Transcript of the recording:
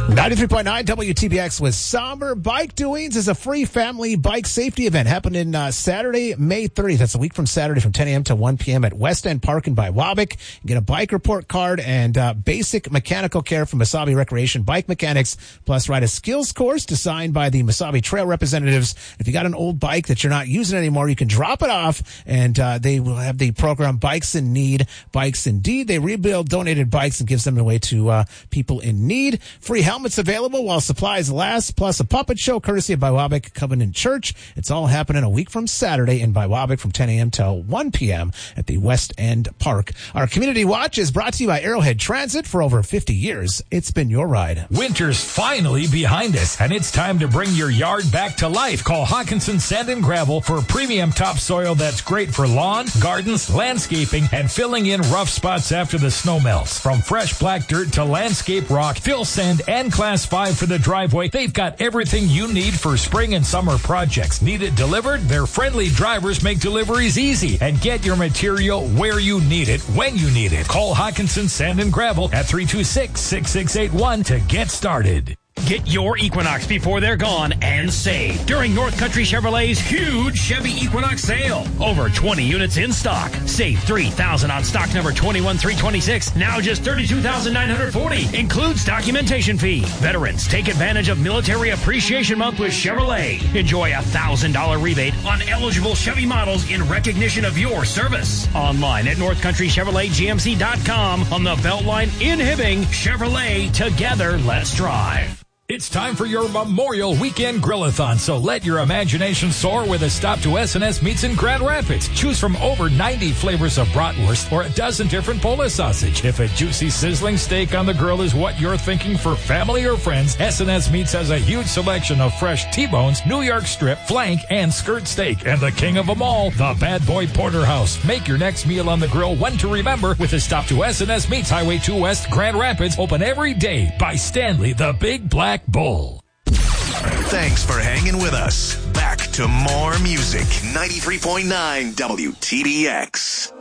93.9 WTBX with Somber Bike Doings is a free family bike safety event happening Saturday, May 30th. That's a week from Saturday from 10 a.m. to 1 p.m. at West End Park in Biwabik. You get a bike report card and basic mechanical care from Mesabi Recreation Bike Mechanics, plus ride a skills course designed by the Mesabi Trail representatives. If you got an old bike that you're not using anymore, you can drop it off, and they will have the program Bikes in Need, Bikes Indeed. They rebuild donated bikes and gives them away to people in need. Free helmets available while supplies last, plus a puppet show courtesy of Biwabik Covenant Church. It's all happening a week from Saturday in Biwabik from 10 a.m. till 1 p.m. at the West End Park. Our Community Watch is brought to you by Arrowhead Transit. For over 50 years, it's been your ride. Winter's finally behind us, and it's time to bring your yard back to life. Call Hawkinson Sand and Gravel for premium topsoil that's great for lawn, gardens, landscaping, and filling in rough spots after the snow melts. From fresh black dirt to landscape rock, fill sand, and Class 5 for the driveway, they've got everything you need for spring and summer projects. Need it delivered? Their friendly drivers make deliveries easy, and get your material where you need it, when you need it. Call Hawkinson Sand and Gravel at 326-6681 to get started. Get your Equinox before they're gone and save during North Country Chevrolet's huge Chevy Equinox sale. Over 20 units in stock. Save $3,000 on stock number 21326. Now just $32,940. Includes documentation fee. Veterans, take advantage of Military Appreciation Month with Chevrolet. Enjoy a $1,000 rebate on eligible Chevy models in recognition of your service. Online at NorthCountryChevroletGMC.com. On the Beltline in Hibbing. Chevrolet, together, let's drive. It's time for your Memorial Weekend Grillathon, so let your imagination soar with a stop to S&S Meats in Grand Rapids. Choose from over 90 flavors of bratwurst or a dozen different Polish sausage. If a juicy, sizzling steak on the grill is what you're thinking for family or friends, S&S Meats has a huge selection of fresh T-bones, New York strip, flank, and skirt steak. And the king of them all, the Bad Boy Porterhouse. Make your next meal on the grill one to remember with a stop to S&S Meats, Highway 2 West, Grand Rapids, open every day by Stanley, the Big Black Bull. Thanks for hanging with us. Back to more music. 93.9 WTBX.